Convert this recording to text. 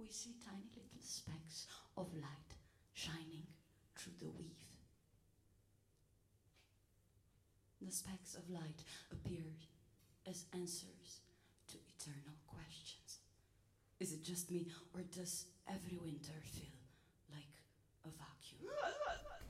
we see tiny little specks of light shining through the weave. The specks of light appear as answers to eternal questions. Is it just me, or does every winter feel like a vacuum?